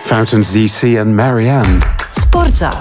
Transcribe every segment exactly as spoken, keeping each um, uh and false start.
Fountains D C en Marianne. Sportza.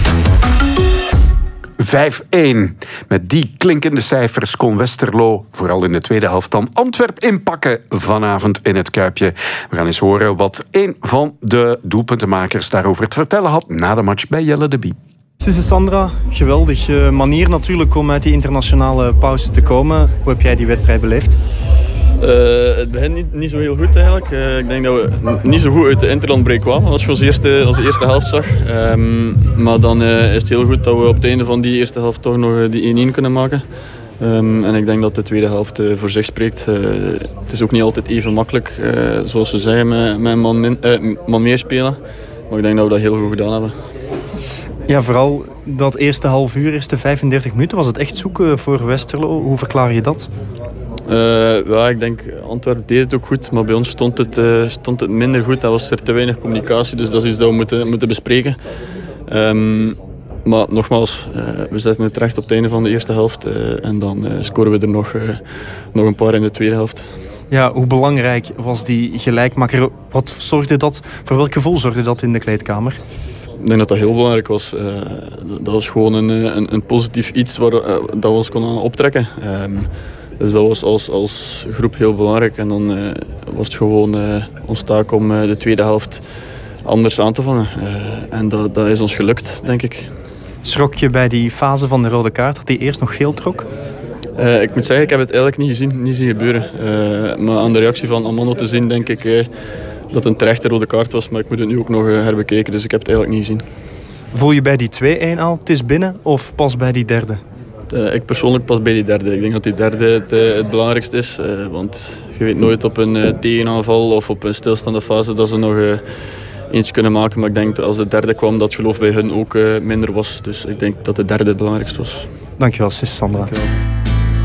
vijf-één. Met die klinkende cijfers kon Westerlo, vooral in de tweede helft, dan Antwerp inpakken vanavond in het Kuipje. We gaan eens horen wat een van de doelpuntenmakers daarover te vertellen had na de match bij Jelle de Bie. Sisse Sandra, geweldige manier natuurlijk om uit die internationale pauze te komen. Hoe heb jij die wedstrijd beleefd? Uh, het begint niet, niet zo heel goed eigenlijk. Uh, ik denk dat we niet zo goed uit de interlandbreak kwamen als je onze eerste, onze eerste helft zag. Um, maar dan uh, is het heel goed dat we op het einde van die eerste helft toch nog uh, die één-één kunnen maken. Um, en ik denk dat de tweede helft uh, voor zich spreekt. Uh, het is ook niet altijd even makkelijk, uh, zoals ze zeggen, met, met een man, min, uh, man meer spelen. Maar ik denk dat we dat heel goed gedaan hebben. Ja, vooral dat eerste half uur, eerste vijfendertig minuten, was het echt zoeken voor Westerlo. Hoe verklaar je dat? Uh, ja, ik denk Antwerpen deed het ook goed, maar bij ons stond het, uh, stond het minder goed. Er was er te weinig communicatie, dus dat is iets dat we moeten, moeten bespreken. Um, maar nogmaals, uh, we zetten het recht op het einde van de eerste helft uh, en dan uh, scoren we er nog, uh, nog een paar in de tweede helft. Ja, hoe belangrijk was die gelijkmaker? Wat zorgde dat, voor welk gevoel zorgde dat in de kleedkamer? Ik denk dat dat heel belangrijk was. Uh, dat was gewoon een, een, een positief iets waar, uh, dat we ons konden optrekken. Um, dus dat was als, als groep heel belangrijk. En dan uh, was het gewoon uh, ons taak om uh, de tweede helft anders aan te vangen. Uh, en dat, dat is ons gelukt, denk ik. Schrok je bij die fase van de rode kaart dat hij eerst nog geel trok? Uh, ik moet zeggen, ik heb het eigenlijk niet gezien, niet zien gebeuren. Uh, maar aan de reactie van Amano te zien, denk ik uh, dat het een terechte rode kaart was. Maar ik moet het nu ook nog uh, herbekeken, dus ik heb het eigenlijk niet gezien. Voel je bij die twee-één al, het is binnen, of pas bij die derde? Uh, ik persoonlijk pas bij die derde. Ik denk dat die derde het, uh, het belangrijkste is. Uh, want je weet nooit op een uh, tegenaanval of op een stilstaande fase dat ze nog uh, eentje kunnen maken. Maar ik denk dat als de derde kwam, dat geloof bij hun ook uh, minder was. Dus ik denk dat de derde het belangrijkste was. Dankjewel, Sisse Sandra. Dankjewel.